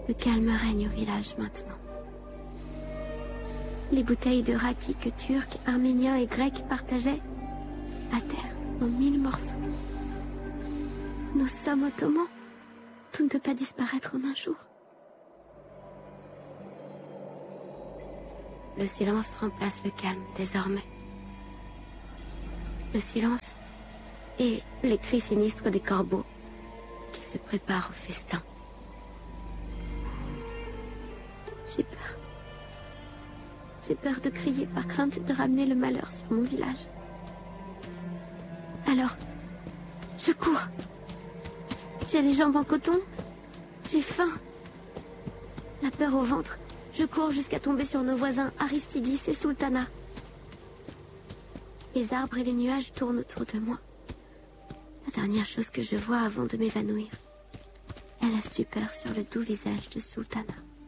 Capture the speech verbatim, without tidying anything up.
Le calme règne au village maintenant. Les bouteilles de raki que Turcs, Arméniens et Grecs partageaient, à terre, en mille morceaux. Nous sommes ottomans. Tout ne peut pas disparaître en un jour. Le silence remplace le calme désormais. Le silence et les cris sinistres des corbeaux qui se préparent au festin. J'ai peur. J'ai peur de crier par crainte de ramener le malheur sur mon village. Alors, je cours. J'ai les jambes en coton. J'ai faim. La peur au ventre. Je cours jusqu'à tomber sur nos voisins Aristidis et Sultana. Les arbres et les nuages tournent autour de moi. La dernière chose que je vois avant de m'évanouir est la stupeur sur le doux visage de Sultana.